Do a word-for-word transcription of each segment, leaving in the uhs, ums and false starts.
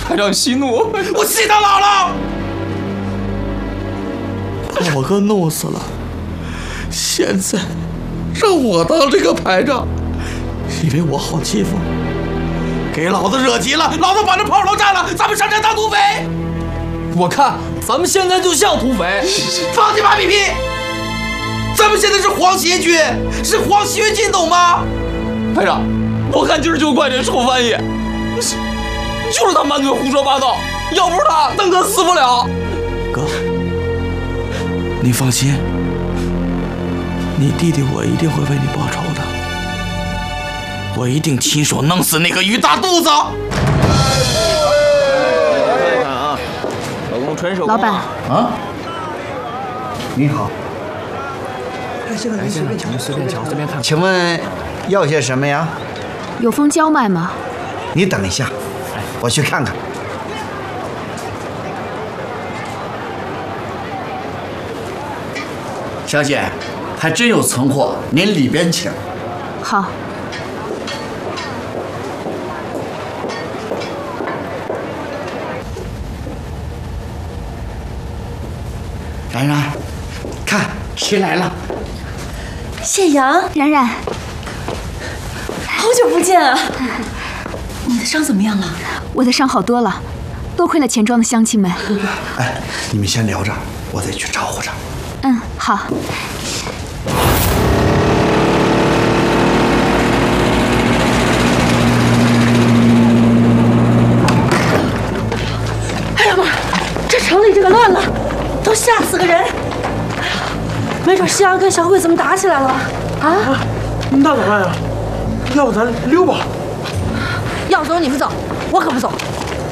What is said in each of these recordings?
排长息怒， 我气他姥姥， 把我哥弄死了，现在让我当这个排长，因为我好欺负，给老子惹急了，老子把这炮楼占了，咱们上山当土匪。 我看咱们现在就像土匪。 放你妈逼屁！咱们现在是皇协军，是皇协军，懂吗？ 排长，我看今儿就怪这臭翻译，就是他满嘴胡说八道，要不是他，邓哥死不了。 哥，你放心，你弟弟我一定会为你报仇的，我一定亲手弄死那个于大肚子。 老板啊，你好， 来，先生，随便瞧，随便瞧，随便看。 请问要些什么呀？ 有封胶卖吗？ 你等一下，我去看看。小姐，还真有存货，您里边请。 好。 冉冉，看谁来了？ 谢阳， 冉冉， 好久不见啊！你的伤怎么样了？ 我的伤好多了，多亏了钱庄的乡亲们。 哎，你们先留着，我得去招呼着。 嗯，好。 哎呀妈，这城里这个乱了，都吓死个人！哎呀，没准西阳跟小鬼子们打起来了啊！ 那咋办呀？要不咱溜吧？ 要走你们走，我可不走。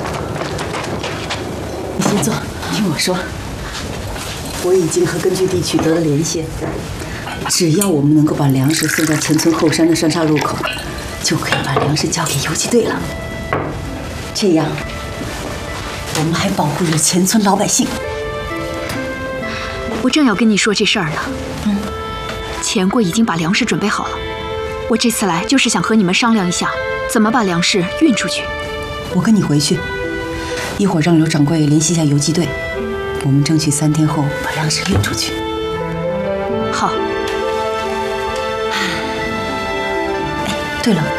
你先坐，听我说。我已经和根据地取得了连线，只要我们能够把粮食送到前村后山的山岔路口，就可以把粮食交给游击队了。这样，我们还保护了前村老百姓。 我正要跟你说这事儿呢。嗯，钱柜已经把粮食准备好了。我这次来就是想和你们商量一下，怎么把粮食运出去。 我跟你回去，一会儿让刘掌柜联系一下游击队，我们争取三天后把粮食运出去。 好。 哎，对了，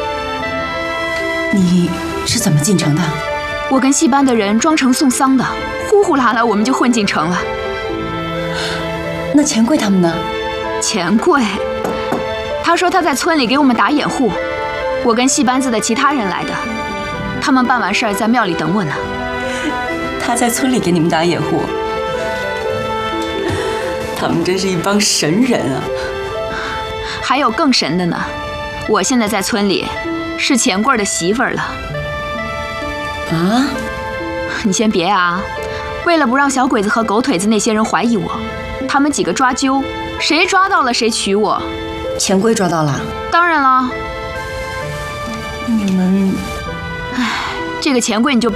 你是怎么进城的？ 我跟戏班的人装成送丧的，呼呼啦啦我们就混进城了。 那钱柜他们呢？ 钱柜，他说他在村里给我们打掩护。我跟戏班子的其他人来的，他们办完事儿在庙里等我呢。 他在村里给你们打掩护，他们真是一帮神人啊！ 还有更神的呢，我现在在村里是钱柜的媳妇儿了。 啊？ 你先别啊！为了不让小鬼子和狗腿子那些人怀疑我，他们几个抓阄，谁抓到了谁娶我。 钱柜抓到了？ 当然了。 你们， 唉，这个钱柜你就别